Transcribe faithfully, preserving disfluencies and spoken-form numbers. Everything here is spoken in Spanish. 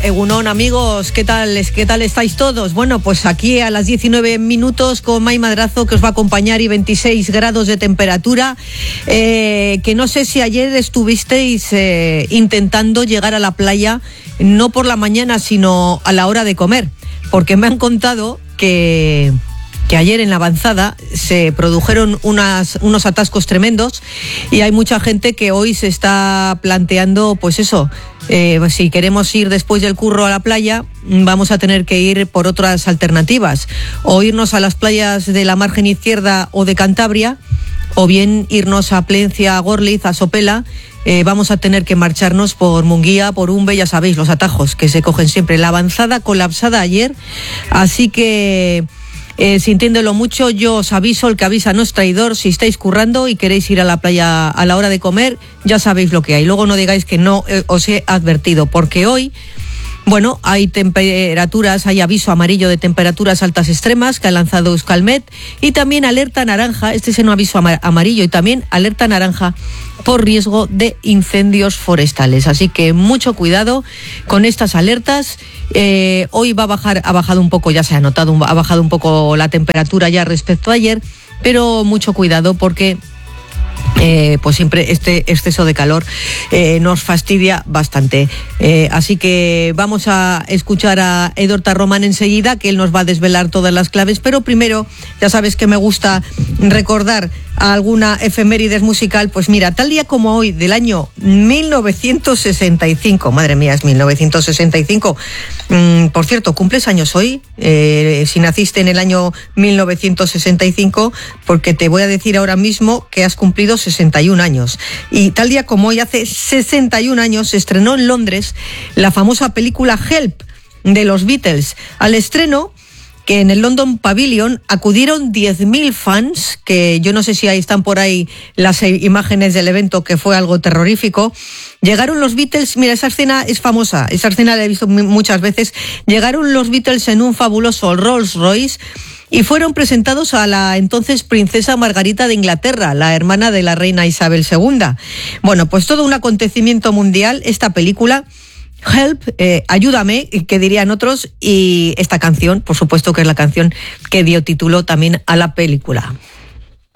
Egunon, amigos, ¿qué tal, ¿qué tal estáis todos? Bueno, pues aquí a las diecinueve minutos con Mai Madrazo, que os va a acompañar, y veintiséis grados de temperatura, eh, que no sé si ayer estuvisteis eh, intentando llegar a la playa, no por la mañana, sino a la hora de comer, porque me han contado que... que ayer en la avanzada se produjeron unas, unos atascos tremendos y hay mucha gente que hoy se está planteando, pues eso, eh, si queremos ir después del curro a la playa, vamos a tener que ir por otras alternativas, o irnos a las playas de la margen izquierda o de Cantabria, o bien irnos a Plencia, a Gorliz, a Sopela. Eh, vamos a tener que marcharnos por Munguía, por Umbe, ya sabéis, los atajos que se cogen siempre. La avanzada colapsada ayer, así que... Eh, sintiéndolo mucho, yo os aviso, el que avisa no es traidor. Si estáis currando y queréis ir a la playa a la hora de comer, ya sabéis lo que hay. Luego no digáis que no eh, os he advertido, porque hoy, bueno, hay temperaturas, hay aviso amarillo de temperaturas altas extremas que ha lanzado Euskalmet, y también alerta naranja, este es un aviso amarillo, y también alerta naranja por riesgo de incendios forestales. Así que mucho cuidado con estas alertas. Eh, hoy va a bajar, ha bajado un poco, ya se ha notado, ha bajado un poco la temperatura ya respecto a ayer, pero mucho cuidado porque Eh, pues siempre este exceso de calor eh, nos fastidia bastante. Eh, así que vamos a escuchar a Edorta Román enseguida, que él nos va a desvelar todas las claves, pero primero, ya sabes que me gusta recordar alguna efemérides musical. Pues mira, tal día como hoy, del año mil novecientos sesenta y cinco, madre mía, es mil novecientos sesenta y cinco, mm, por cierto, ¿cumples años hoy? Eh, si naciste en el año mil novecientos sesenta y cinco, porque te voy a decir ahora mismo que has cumplido sesenta y un años. Y tal día como hoy, hace sesenta y un años, se estrenó en Londres la famosa película Help de los Beatles. Al estreno, que en el London Pavilion acudieron diez mil fans, que yo no sé si ahí están por ahí las imágenes del evento, que fue algo terrorífico. Llegaron los Beatles, mira, esa escena es famosa, esa escena la he visto muchas veces. Llegaron los Beatles en un fabuloso Rolls Royce y fueron presentados a la entonces princesa Margarita de Inglaterra, la hermana de la reina Isabel segunda. Bueno, pues todo un acontecimiento mundial esta película. Help, eh, ayúdame, que dirían otros, y esta canción, por supuesto que es la canción que dio título también a la película.